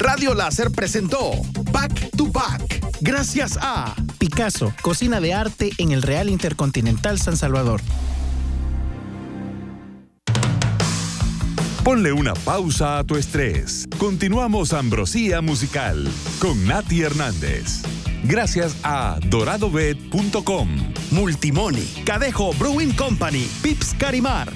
Radio Láser presentó Back to Back. Gracias a Picasso, cocina de arte en el Real Intercontinental San Salvador. Ponle una pausa a tu estrés. Continuamos Ambrosía Musical con Nati Hernández. Gracias a doradobet.com, Multimoni, Cadejo Brewing Company, Pips Carimar.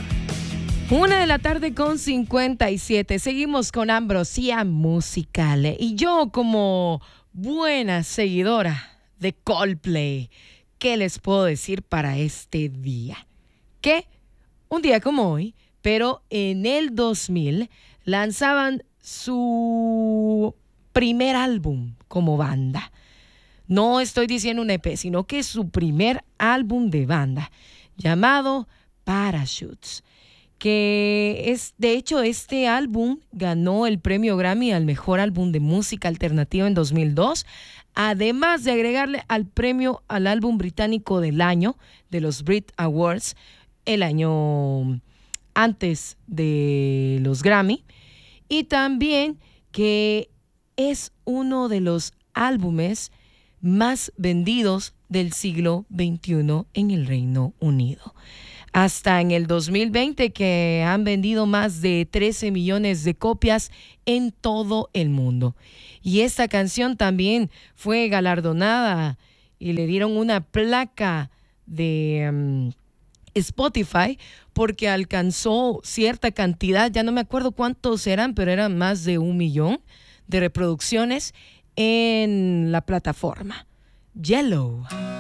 1:57 PM. Seguimos con Ambrosía Musical. Y yo, como buena seguidora de Coldplay, ¿qué les puedo decir para este día? Que un día como hoy, pero en el 2000, lanzaban su primer álbum como banda. No estoy diciendo un EP, sino que es su primer álbum de banda, llamado Parachutes. Que es, de hecho, este álbum ganó el premio Grammy al mejor álbum de música alternativa en 2002, además de agregarle al premio al álbum británico del año de los Brit Awards el año antes de los Grammy, y también que es uno de los álbumes más vendidos del siglo XXI en el Reino Unido. Hasta en el 2020, que han vendido más de 13 millones de copias en todo el mundo. Y esta canción también fue galardonada y le dieron una placa de Spotify porque alcanzó cierta cantidad, ya no me acuerdo cuántos eran, pero eran más de 1 millón de reproducciones en la plataforma. Yellow.